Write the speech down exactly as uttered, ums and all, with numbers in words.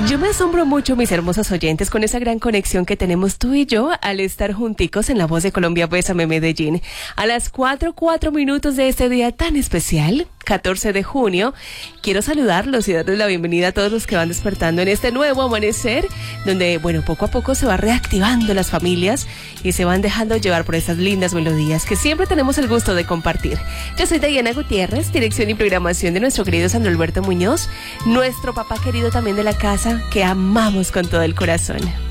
Yo me asombro mucho, mis hermosos oyentes, con esa gran conexión que tenemos tú y yo al estar junticos en La Voz de Colombia, Bésame Medellín. A las cuatro, cuatro minutos de este día tan especial, catorce de junio, quiero saludarlos y darles la bienvenida a todos los que van despertando en este nuevo amanecer, donde, bueno, poco a poco se va reactivando las familias y se van dejando llevar por esas lindas melodías que siempre tenemos el gusto de compartir. Yo soy Diana Gutiérrez, dirección y programación de nuestro querido Sandro Alberto Muñoz, nuestro papá querido también de la casa, que amamos con todo el corazón.